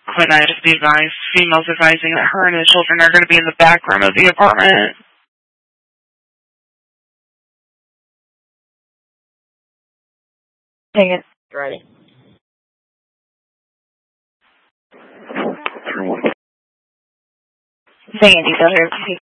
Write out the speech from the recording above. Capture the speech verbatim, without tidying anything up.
But I just be advised, females advising that her and the children are going to be in the back room of the apartment. Dang it. Ready. Dang it, you got her.